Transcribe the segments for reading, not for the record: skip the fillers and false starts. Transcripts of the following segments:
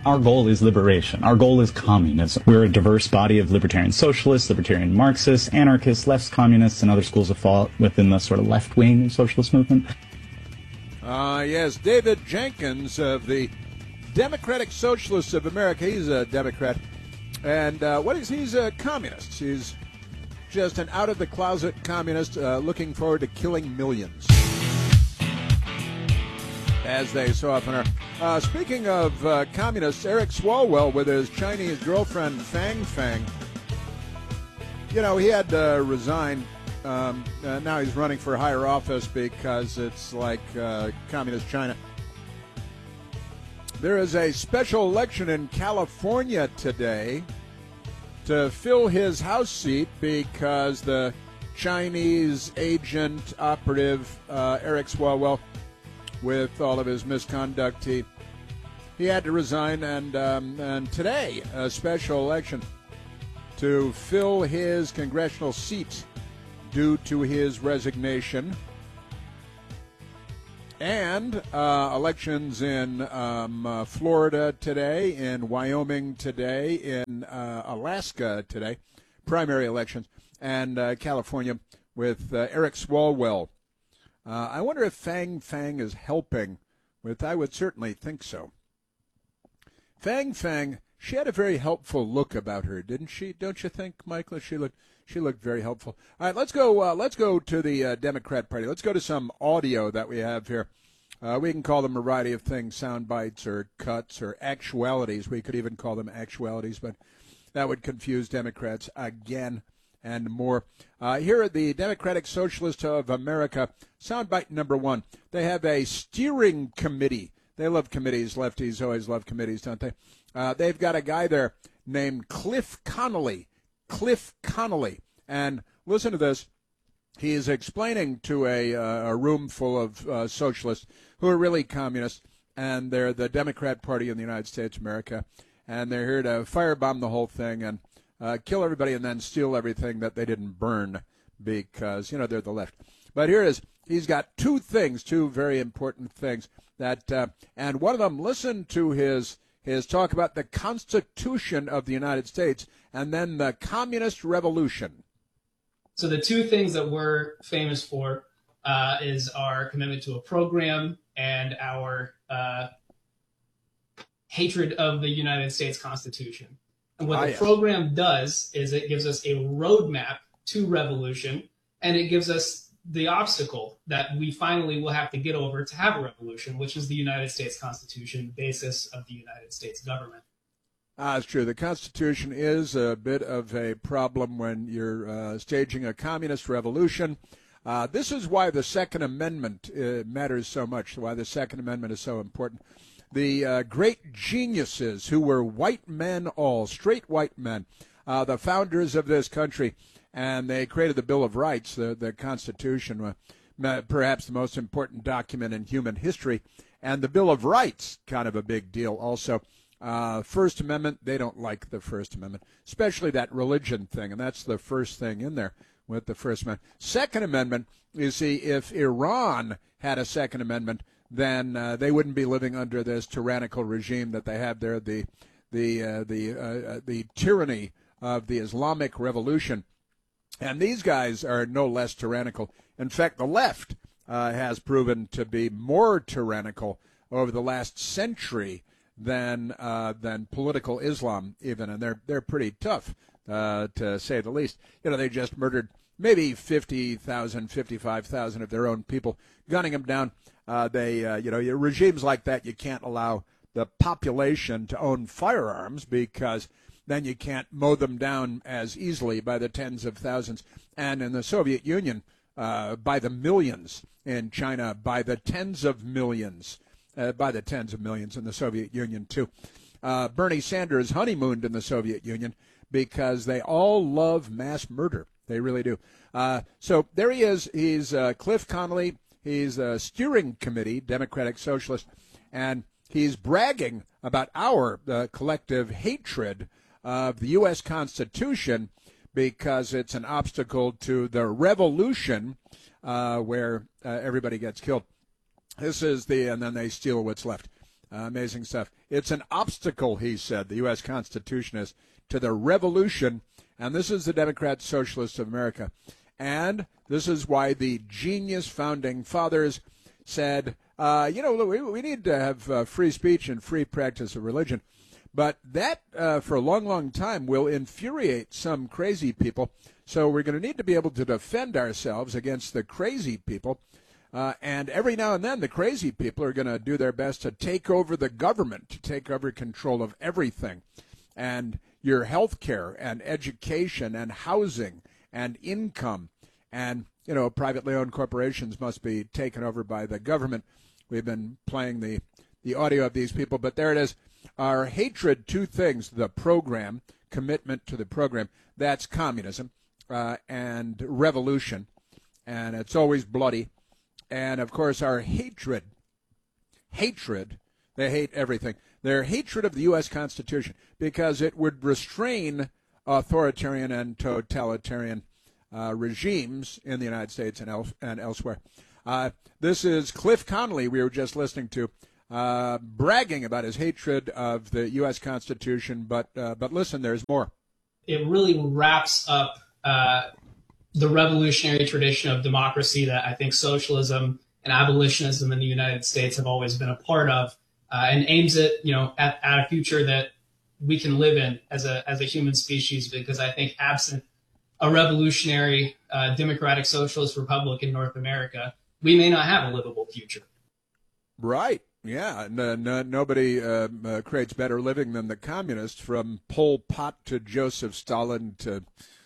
Our goal is liberation. Our goal is communism. We're a diverse body of libertarian socialists, libertarian Marxists, anarchists, left communists, and other schools of thought within the sort of left-wing socialist movement. Yes, David Jenkins of the Democratic Socialists of America. He's a Democrat. And he's a communist. He's just an out-of-the-closet communist looking forward to killing millions, as they so often are. Speaking of communists, Eric Swalwell with his Chinese girlfriend Fang Fang. You know, he had to resign. Now he's running for higher office because it's like communist China. There is a special election in California today to fill his House seat because the Chinese agent operative Eric Swalwell, with all of his misconduct, he had to resign, and today a special election to fill his congressional seat due to his resignation. And elections in Florida today, in Wyoming today, in Alaska today, primary elections, and California with Eric Swalwell. I wonder if Fang Fang is helping with, I would certainly think so. Fang Fang, she had a very helpful look about her, didn't she? Don't you think, Michael? She looked very helpful. All right, let's go to the Democrat Party. Let's go to some audio that we have here. We can call them a variety of things, sound bites or cuts or actualities. We could even call them actualities, but that would confuse Democrats again and more. Here at the Democratic Socialists of America, soundbite number one. They have a steering committee. They love committees. Lefties always love committees, don't they? They've got a guy there named Cliff Connolly. Cliff Connolly. And listen to this. He is explaining to a room full of socialists who are really communists, and they're the Democrat Party in the United States of America, and they're here to firebomb the whole thing and kill everybody and then steal everything that they didn't burn because, you know, they're the left. But here it is. He's got two very important things that, and one of them, listen to his talk about the Constitution of the United States and then the Communist Revolution. So the two things that we're famous for is our commitment to a program and our hatred of the United States Constitution. And what the program does is it gives us a roadmap to revolution, and it gives us the obstacle that we finally will have to get over to have a revolution, which is the United States Constitution, basis of the United States government. It's true. The Constitution is a bit of a problem when you're staging a communist revolution. This is why the Second Amendment matters so much, why the Second Amendment is so important. The great geniuses who were white men all, straight white men, the founders of this country, and they created the Bill of Rights, the Constitution, perhaps the most important document in human history, and the Bill of Rights, kind of a big deal also. First Amendment, they don't like the First Amendment, especially that religion thing, and that's the first thing in there with the First Amendment. Second Amendment, you see, if Iran had a Second Amendment, then they wouldn't be living under this tyrannical regime that they have there, the tyranny of the Islamic Revolution. And these guys are no less tyrannical. In fact, the left has proven to be more tyrannical over the last century than political Islam even, and they're pretty tough to say the least. You know, they just murdered maybe 50,000, 55,000 of their own people, gunning them down. Regimes like that, you can't allow the population to own firearms because then you can't mow them down as easily by the tens of thousands. And in the Soviet Union, by the millions. In China, by the tens of millions. By the tens of millions in the Soviet Union, too. Bernie Sanders honeymooned in the Soviet Union because they all love mass murder. They really do. So there he is. He's Cliff Connolly. He's a steering committee, Democratic Socialist, and he's bragging about our collective hatred of the U.S. Constitution because it's an obstacle to the revolution where everybody gets killed. This is and then they steal what's left. Amazing stuff. It's an obstacle, he said, the U.S. Constitution is, to the revolution, and this is the Democrat Socialists of America. And this is why the genius founding fathers said, we need to have free speech and free practice of religion. But that, for a long, long time, will infuriate some crazy people. So we're going to need to be able to defend ourselves against the crazy people. And every now and then, the crazy people are going to do their best to take over the government, to take over control of everything. And your health care and education and housing and income. And, privately owned corporations must be taken over by the government. We've been playing the audio of these people, but there it is. Our hatred to things, the program, commitment to the program, that's communism and revolution, and it's always bloody. And, of course, our hatred, they hate everything. Their hatred of the U.S. Constitution, because it would restrain authoritarian and totalitarian regimes in the United States and elsewhere. This is Cliff Connolly we were just listening to, bragging about his hatred of the U.S. Constitution. But listen, there's more. It really wraps up the revolutionary tradition of democracy that I think socialism and abolitionism in the United States have always been a part of, and aims at a future that we can live in as a human species. Because I think absent a revolutionary democratic socialist republic in North America, we may not have a livable future. Right. Yeah. Nobody creates better living than the communists, from Pol Pot to Joseph Stalin to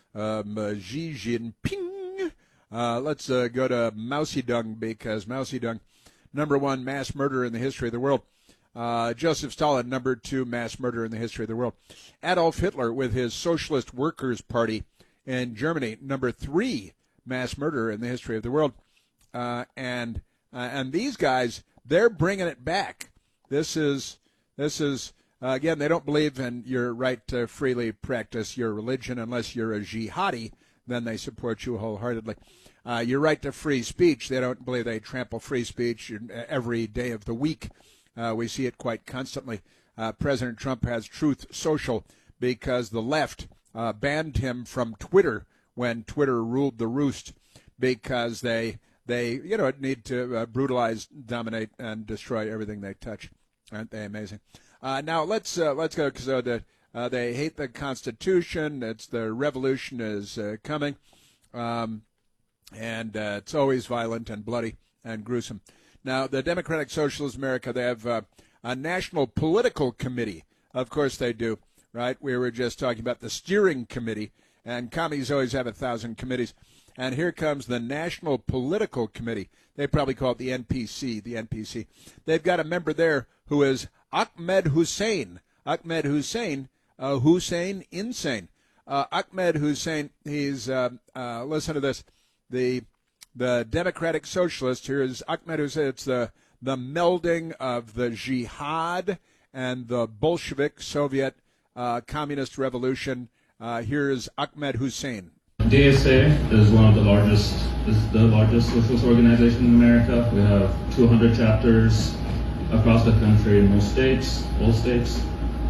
Xi Jinping. Let's go to Mousy Dung, because Mousy Dung, number one mass murderer in the history of the world. Joseph Stalin, number two mass murderer in the history of the world. Adolf Hitler with his Socialist Workers' Party in Germany, number three mass murderer in the history of the world. And these guys, they're bringing it back. This is again, they don't believe in your right to freely practice your religion unless you're a jihadi. Then they support you wholeheartedly. Your right to free speech, they don't believe. They trample free speech every day of the week. We see it quite constantly. President Trump has Truth Social because the left banned him from Twitter when Twitter ruled the roost, because they need to brutalize, dominate, and destroy everything they touch. Aren't they amazing? Now let's go, because they hate the Constitution. The revolution is coming, and it's always violent and bloody and gruesome. Now, the Democratic Socialists of America, they have a national political committee. Of course they do, right? We were just talking about the steering committee, and commies always have 1,000 committees. And here comes the National Political Committee. They probably call it the NPC. They've got a member there who is Ahmed Hussein. Ahmed Hussein, insane. Ahmed Hussein, he's, listen to this, the Democratic Socialist, here is Ahmed Hussein. It's the melding of the jihad and the Bolshevik Soviet communist revolution. Here's Ahmed Hussein. DSA is the largest socialist organization in America. We have 200 chapters across the country in most states, all states.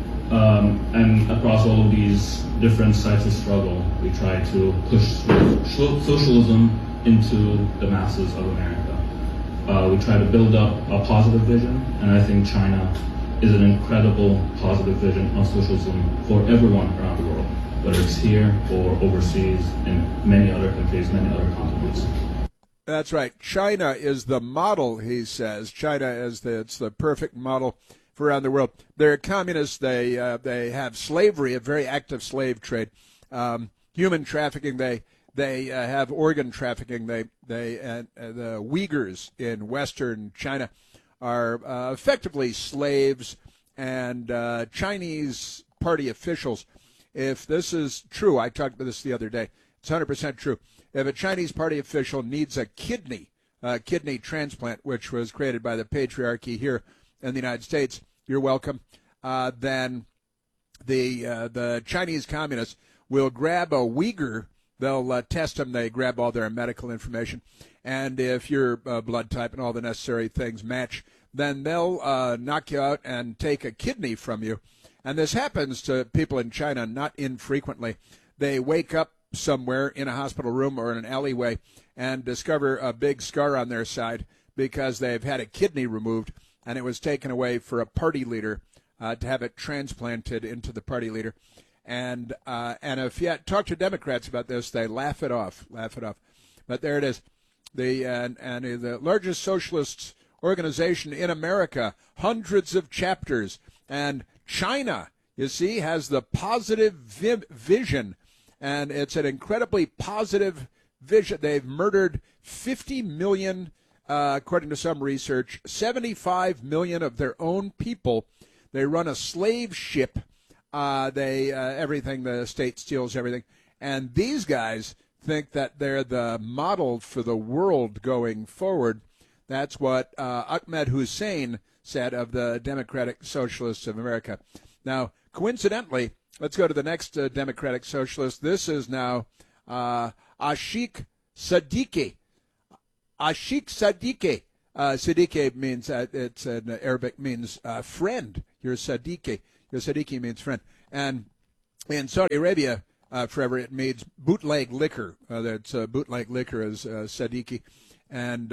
And across all of these different sites of struggle, we try to push socialism into the masses of America. We try to build up a positive vision, and I think China is an incredible positive vision of socialism for everyone around the world, whether it's here or overseas in many other countries, many other continents. That's right. China is the model, he says. China is it's the perfect model for around the world. They're communists. They have slavery, a very active slave trade, human trafficking. They have organ trafficking. The Uyghurs in Western China are effectively slaves, and Chinese party officials. If this is true, I talked about this the other day. It's 100% true. If a Chinese party official needs a kidney transplant, which was created by the patriarchy here in the United States, you're welcome. Then the Chinese communists will grab a Uyghur. They'll test them. They grab all their medical information. And if your blood type and all the necessary things match, then they'll knock you out and take a kidney from you. And this happens to people in China not infrequently. They wake up somewhere in a hospital room or in an alleyway and discover a big scar on their side because they've had a kidney removed and it was taken away for a party leader to have it transplanted into the party leader. And if you talk to Democrats about this, they laugh it off. But there it is. The largest socialist organization in America, hundreds of chapters. And China, you see, has the positive vision. And it's an incredibly positive vision. They've murdered 50 million, according to some research, 75 million of their own people. They run a slave ship. Everything, the state steals everything. And these guys think that they're the model for the world going forward. That's what Ahmed Hussein said of the Democratic Socialists of America. Now, coincidentally, let's go to the next Democratic Socialist. This is now Ashik Siddiqui. Ashik Siddiqui. Siddiqui means, it's in Arabic, means friend. You're Siddiqui. Your Siddiqui means friend. And in Saudi Arabia, forever, it means bootleg liquor. That's bootleg liquor is Siddiqui. And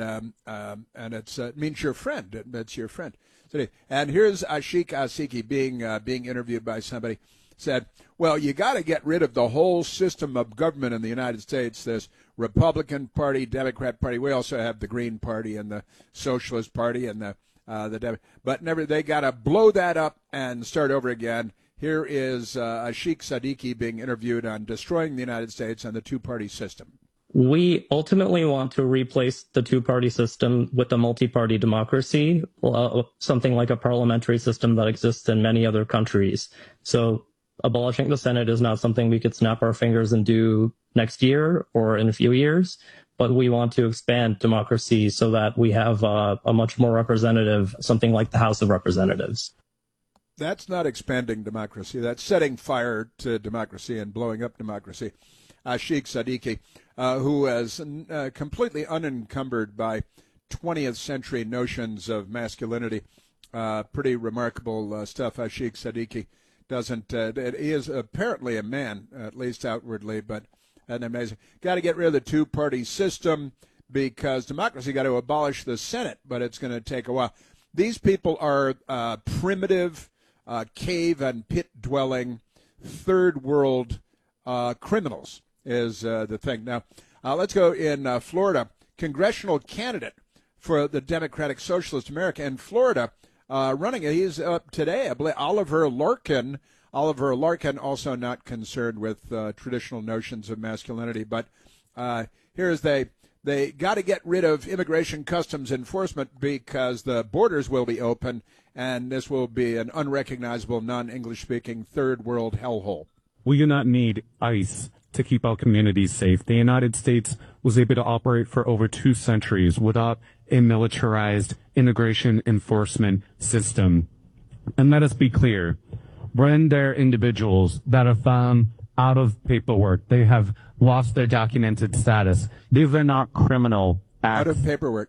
it means your friend. It's your friend. And here's Ashik Siddiqui being interviewed by somebody. Said, well, you got to get rid of the whole system of government in the United States. There's Republican Party, Democrat Party. We also have the Green Party and the Socialist Party and they got to blow that up and start over again. Here is Ashik Siddiqui being interviewed on destroying the United States and the two-party system. We ultimately want to replace the two-party system with a multi-party democracy, something like a parliamentary system that exists in many other countries. So abolishing the Senate is not something we could snap our fingers and do next year or in a few years, but we want to expand democracy so that we have a much more representative, something like the House of Representatives. That's not expanding democracy. That's setting fire to democracy and blowing up democracy. Ashik Siddiqui, who is completely unencumbered by 20th century notions of masculinity. Pretty remarkable stuff. Ashik Siddiqui doesn't, he is apparently a man, at least outwardly, but an amazing. Got to get rid of the two-party system because democracy got to abolish the Senate, but it's going to take a while. These people are primitive, cave and pit-dwelling, third world criminals is the thing. Now, let's go in Florida. Congressional candidate for the Democratic Socialist America in Florida running. He's up today, I believe, Oliver Larkin. Oliver Larkin, also not concerned with traditional notions of masculinity, but here's they got to get rid of immigration customs enforcement because the borders will be open, and this will be an unrecognizable, non-English-speaking third world hellhole. We do not need ICE to keep our communities safe. The United States was able to operate for over 2 centuries without a militarized immigration enforcement system. And let us be clear, when there are individuals that are found out of paperwork, they have lost their documented status. These are not criminal acts. Out of paperwork.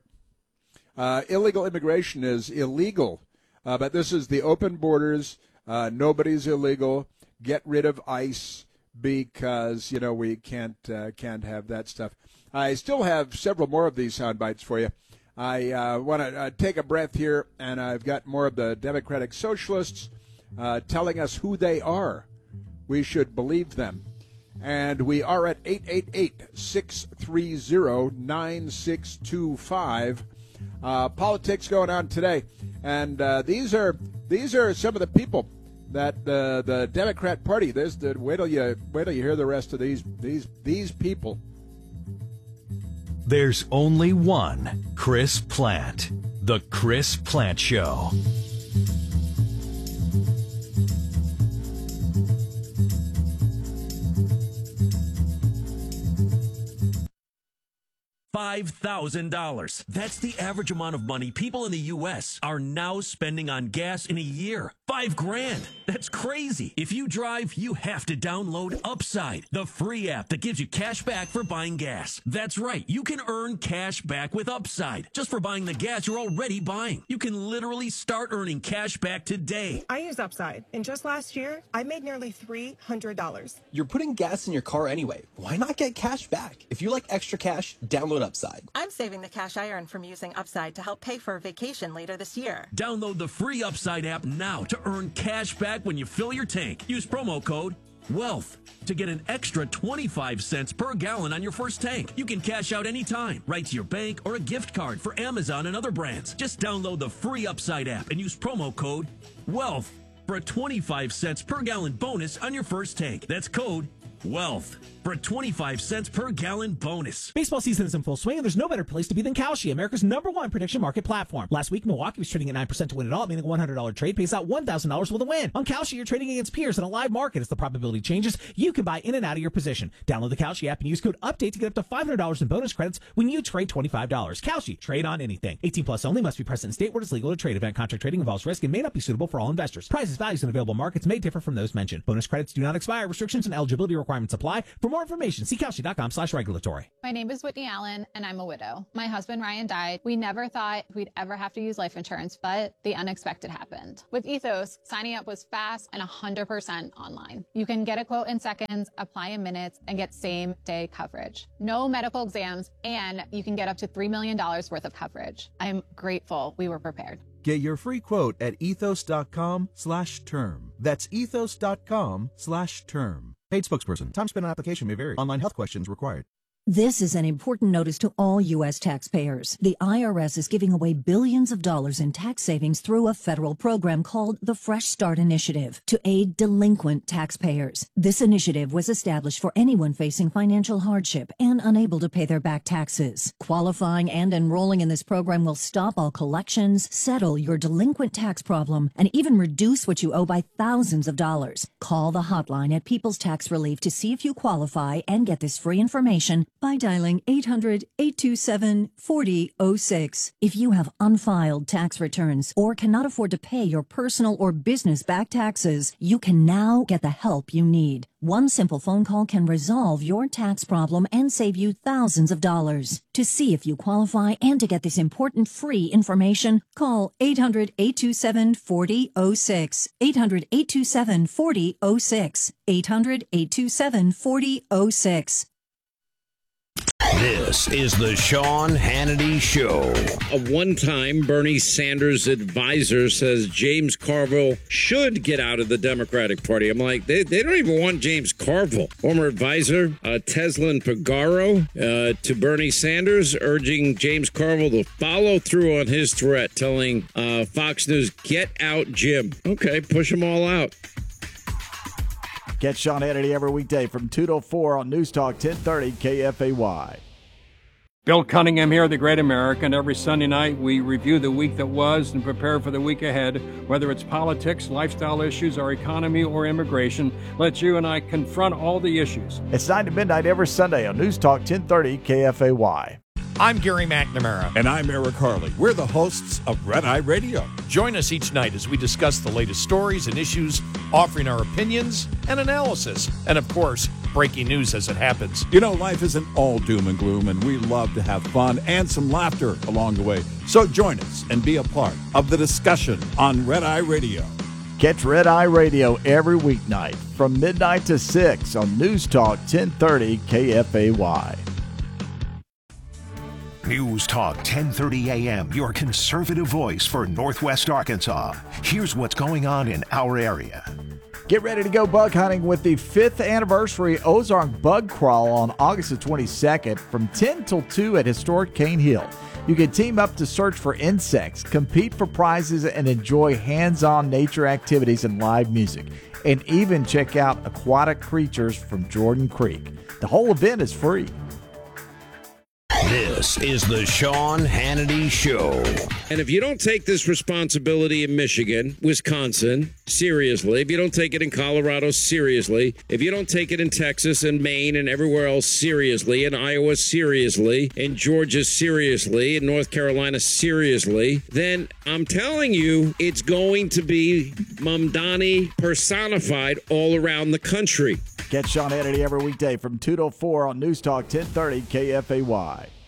Illegal immigration is illegal, but this is the open borders. Nobody's illegal. Get rid of ICE because, we can't have that stuff. I still have several more of these sound bites for you. I want to take a breath here, and I've got more of the Democratic Socialists telling us who they are. We should believe them. And we are at 888-630-9625. Politics going on today. And these are some of the people that the Democrat Party, wait till you hear the rest of these people. There's only one Chris Plante. The Chris Plante Show. $5,000. That's the average amount of money people in the U.S. are now spending on gas in a year. $5,000. That's crazy. If you drive, you have to download Upside, the free app that gives you cash back for buying gas. That's right. You can earn cash back with Upside just for buying the gas you're already buying. You can literally start earning cash back today. I use Upside, and just last year, I made nearly $300. You're putting gas in your car anyway. Why not get cash back? If you like extra cash, download Upside. I'm saving the cash I earn from using Upside to help pay for a vacation later this year. Download the free Upside app now to earn cash back when you fill your tank. Use promo code WEALTH to get an extra 25 cents per gallon on your first tank. You can cash out anytime, right to your bank or a gift card for Amazon and other brands. Just download the free Upside app and use promo code WEALTH for a 25 cents per gallon bonus on your first tank. That's code WEALTH for a 25 cents per gallon bonus. Baseball season is in full swing, and there's no better place to be than Kalshi, America's #1 prediction market platform. Last week, Milwaukee was trading at 9% to win it all, meaning a $100 trade pays out $1,000 with a win. On Kalshi, you're trading against peers in a live market. As the probability changes, you can buy in and out of your position. Download the Kalshi app and use code UPDATE to get up to $500 in bonus credits when you trade $25. Kalshi, trade on anything. 18 plus only, must be present in state where it's legal to trade. Event contract trading involves risk and may not be suitable for all investors. Prices, values, and available markets may differ from those mentioned. Bonus credits do not expire. Restrictions and eligibility requirements apply. For more information, see Kalshi.com/regulatory. My name is Whitney Allen, and I'm a widow. My husband, Ryan, died. We never thought we'd ever have to use life insurance, but the unexpected happened. With Ethos, signing up was fast and 100% online. You can get a quote in seconds, apply in minutes, and get same-day coverage. No medical exams, and you can get up to $3 million worth of coverage. I'm grateful we were prepared. Get your free quote at ethos.com/term. That's ethos.com/term. Paid spokesperson. Time spent on application may vary. Online health questions required. This is an important notice to all U.S. taxpayers. The IRS is giving away billions of dollars in tax savings through a federal program called the Fresh Start Initiative to aid delinquent taxpayers. This initiative was established for anyone facing financial hardship and unable to pay their back taxes. Qualifying and enrolling in this program will stop all collections, settle your delinquent tax problem, and even reduce what you owe by thousands of dollars. Call the hotline at People's Tax Relief to see if you qualify and get this free information by dialing 800-827-4006. If you have unfiled tax returns or cannot afford to pay your personal or business back taxes, you can now get the help you need. One simple phone call can resolve your tax problem and save you thousands of dollars. To see if you qualify and to get this important free information, call 800-827-4006. 800-827-4006. 800-827-4006. This is the Sean Hannity Show. A one-time Bernie Sanders advisor says James Carville should get out of the Democratic Party. I'm like, they don't even want James Carville. Former advisor Teslin Pagaro to Bernie Sanders, urging James Carville to follow through on his threat, telling Fox News, get out, Jim. Okay, push them all out. Catch Sean Hannity every weekday from 2 to 4 on News Talk 1030 KFAY. Bill Cunningham here, The Great American. Every Sunday night, we review the week that was and prepare for the week ahead. Whether it's politics, lifestyle issues, our economy, or immigration, let you and I confront all the issues. It's 9 to midnight every Sunday on News Talk 1030 KFAY. I'm Gary McNamara. And I'm Eric Harley. We're the hosts of Red Eye Radio. Join us each night as we discuss the latest stories and issues, offering our opinions and analysis. And of course, breaking news as it happens. You know, life isn't all doom and gloom, and we love to have fun and some laughter along the way. So join us and be a part of the discussion on Red Eye Radio. Catch Red Eye Radio every weeknight from midnight to 6 on News Talk 1030 KFAY. News Talk 1030 AM, your conservative voice for Northwest Arkansas. Here's what's going on in our area. Get ready to go bug hunting with the 5th anniversary Ozark Bug Crawl on August the 22nd from 10 till 2 at historic Cane Hill. You can team up to search for insects, compete for prizes, and enjoy hands-on nature activities and live music, and even check out aquatic creatures from Jordan Creek. The whole event is free. This is the Sean Hannity Show. And if you don't take this responsibility in Michigan, Wisconsin, seriously, if you don't take it in Colorado, seriously, if you don't take it in Texas and Maine and everywhere else seriously, in Iowa seriously, in Georgia seriously, in North Carolina seriously, then I'm telling you, it's going to be Mamdani personified all around the country. Catch Sean Hannity every weekday from 2 to 4 on News Talk 1030 KFAY.